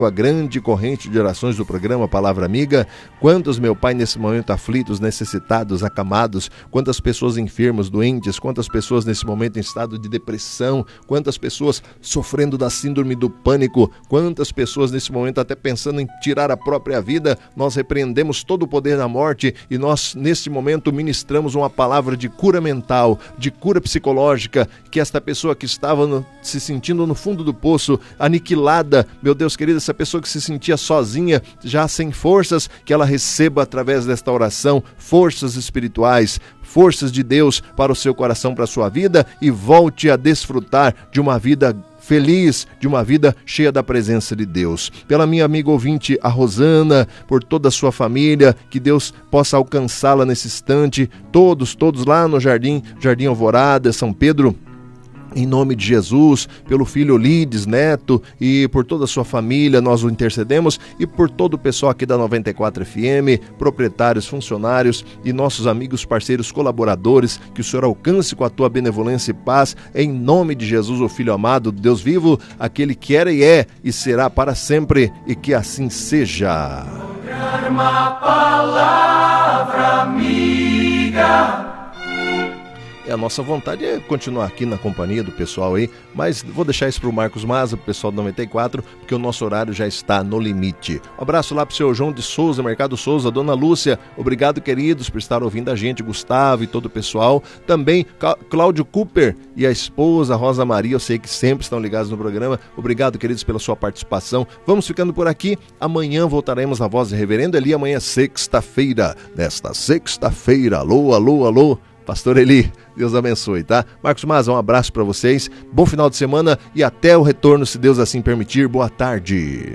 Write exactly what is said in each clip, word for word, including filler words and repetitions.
a grande corrente de orações do programa Palavra Amiga. Quantos, meu Pai, nesse momento aflitos, necessitados, acamados, quantas pessoas enfermas, doentes, quantas pessoas nesse momento em estado de depressão, quantas pessoas sofrendo da síndrome do pânico, quantas pessoas nesse momento até pensando em tirar a própria vida. Nós repreendemos todo o poder da morte e nós nesse momento ministramos uma palavra de cura mental, de cura psicológica, que esta pessoa que estava no, se sentindo no fundo do poço, aniquilada, meu Deus querido, essa pessoa que se sentia sozinha, já sem forças, que ela receba através desta oração forças espirituais, forças de Deus para o seu coração, para a sua vida, e volte a desfrutar de uma vida feliz, de uma vida cheia da presença de Deus. Pela minha amiga ouvinte, a Rosana, por toda a sua família, que Deus possa alcançá-la nesse instante, todos, todos lá no Jardim, Jardim Alvorada, São Pedro, em nome de Jesus, pelo filho Lides Neto e por toda a sua família, nós o intercedemos, e por todo o pessoal aqui da noventa e quatro F M, proprietários, funcionários e nossos amigos, parceiros, colaboradores, que o Senhor alcance com a tua benevolência e paz, em nome de Jesus, o Filho amado, Deus vivo, aquele que era e é e será para sempre, e que assim seja. Programa Palavra Amiga. A nossa vontade é continuar aqui na companhia do pessoal aí, mas vou deixar isso para o Marcos Maza, pro pessoal do noventa e quatro, porque o nosso horário já está no limite. Um abraço lá pro seu João de Souza, Mercado Souza, Dona Lúcia, obrigado, queridos, por estar ouvindo a gente, Gustavo e todo o pessoal. Também Cláudio Cooper e a esposa Rosa Maria, eu sei que sempre estão ligados no programa. Obrigado, queridos, pela sua participação. Vamos ficando por aqui. Amanhã voltaremos na voz de Reverendo Eli, amanhã sexta-feira. Nesta sexta-feira, alô, alô, alô. Pastor Eli, Deus abençoe, tá? Marcos Maza, um abraço para vocês, bom final de semana e até o retorno, se Deus assim permitir. Boa tarde.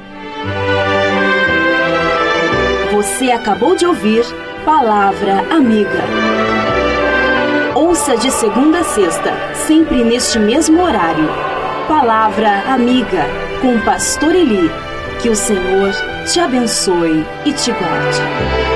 Você acabou de ouvir Palavra Amiga. Ouça de segunda a sexta, sempre neste mesmo horário. Palavra Amiga, com Pastor Eli. Que o Senhor te abençoe e te guarde.